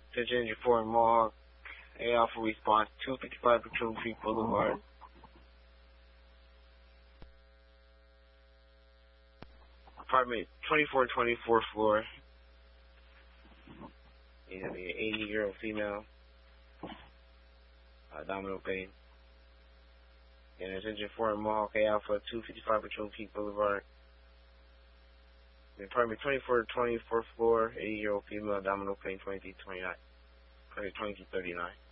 Attention Engine 4 Mohawk, A Alpha response, 255 Patrol Creek Boulevard. Apartment 2424 floor. You have an 80-year-old female, abdominal pain. And it's Engine 4 Mohawk, A Alpha, 255 Patrol Creek Boulevard. Apartment 2424 floor, 80-year-old female, abdominal pain, 2329. 2339.